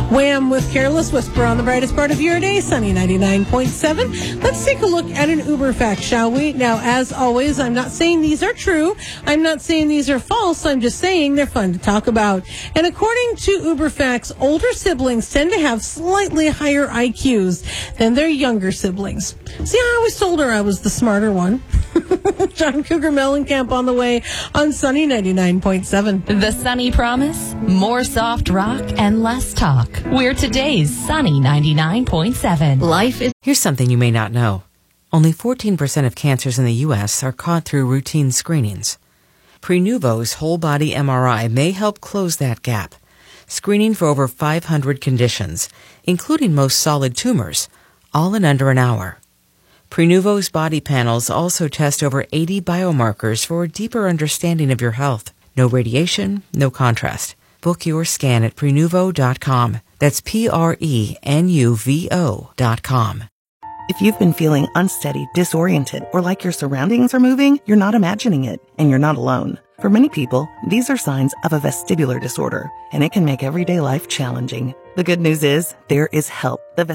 Wham with Careless Whisper on the brightest part of your day, Sunny 99.7. Let's take a look at an Uber fact, shall we? Now, as always, I'm not saying these are true. I'm not saying these are false. I'm just saying they're fun to talk about. And according to Uber facts, older siblings tend to have slightly higher IQs than their younger siblings. See, I always told her I was the smarter one. John Cougar Mellencamp on the way on Sunny 99.7. The Sunny Promise, more soft rock and less talk. We're today's Sunny 99.7. Life is... Here's something you may not know. Only 14% of cancers in the U.S. are caught through routine screenings. Prenuvo's whole-body MRI may help close that gap, screening for over 500 conditions, including most solid tumors, all in under an hour. Prenuvo's body panels also test over 80 biomarkers for a deeper understanding of your health. No radiation, no contrast. Book your scan at Prenuvo.com. That's Prenuvo.com. If you've been feeling unsteady, disoriented, or like your surroundings are moving, you're not imagining it, and you're not alone. For many people, these are signs of a vestibular disorder, and it can make everyday life challenging. The good news is there is help. The